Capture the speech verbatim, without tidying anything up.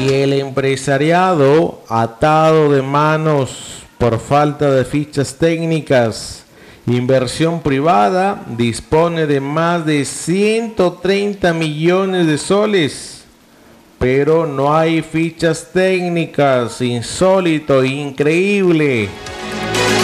Y el empresariado, atado de manos por falta de fichas técnicas, inversión privada, dispone de más de ciento treinta millones de soles, pero no hay fichas técnicas. Insólito, increíble.